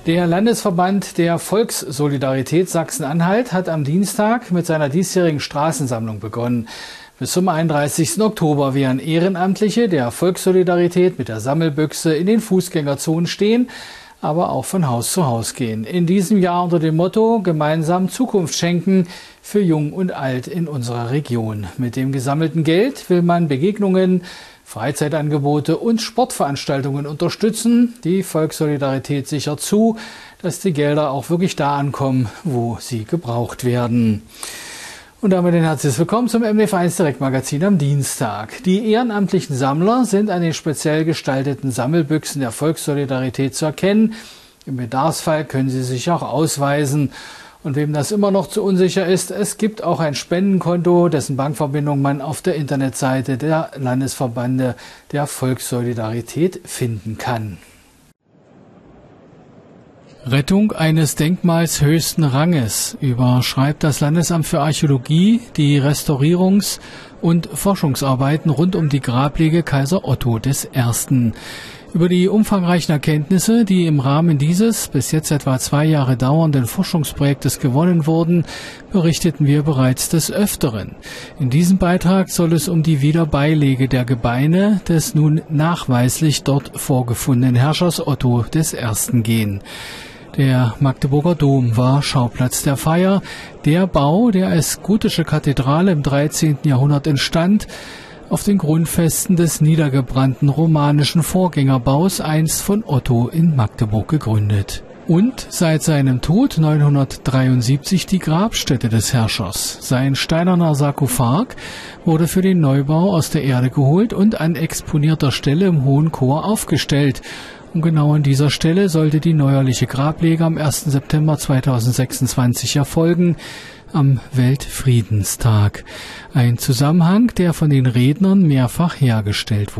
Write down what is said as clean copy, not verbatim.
Der Landesverband der Volkssolidarität Sachsen-Anhalt hat am Dienstag mit seiner diesjährigen Straßensammlung begonnen. Bis zum 31. Oktober werden Ehrenamtliche der Volkssolidarität mit der Sammelbüchse in den Fußgängerzonen stehen, aber auch von Haus zu Haus gehen. In diesem Jahr unter dem Motto Gemeinsam Zukunft schenken für Jung und Alt in unserer Region. Mit dem gesammelten Geld will man Begegnungen, Freizeitangebote und Sportveranstaltungen unterstützen. Die Volkssolidarität sichert zu, dass die Gelder auch wirklich da ankommen, wo sie gebraucht werden. Und damit ein herzliches Willkommen zum MDF1 Direktmagazin am Dienstag. Die ehrenamtlichen Sammler sind an den speziell gestalteten Sammelbüchsen der Volkssolidarität zu erkennen. Im Bedarfsfall können sie sich auch ausweisen. Und wem das immer noch zu unsicher ist, es gibt auch ein Spendenkonto, dessen Bankverbindung man auf der Internetseite der Landesverbände der Volkssolidarität finden kann. Rettung eines Denkmals höchsten Ranges überschreibt das Landesamt für Archäologie die Restaurierungs- und Forschungsarbeiten rund um die Grablege Kaiser Otto I. Über die umfangreichen Erkenntnisse, die im Rahmen dieses bis jetzt etwa 2 Jahre dauernden Forschungsprojektes gewonnen wurden, berichteten wir bereits des Öfteren. In diesem Beitrag soll es um die Wiederbeilege der Gebeine des nun nachweislich dort vorgefundenen Herrschers Otto I. gehen. Der Magdeburger Dom war Schauplatz der Feier. Der Bau, der als gotische Kathedrale im 13. Jahrhundert entstand, auf den Grundfesten des niedergebrannten romanischen Vorgängerbaus, einst von Otto in Magdeburg gegründet. Und seit seinem Tod 973 die Grabstätte des Herrschers. Sein steinerner Sarkophag wurde für den Neubau aus der Erde geholt und an exponierter Stelle im Hohen Chor aufgestellt. Und genau an dieser Stelle sollte die neuerliche Grablege am 1. September 2026 erfolgen, am Weltfriedenstag. Ein Zusammenhang, der von den Rednern mehrfach hergestellt wurde.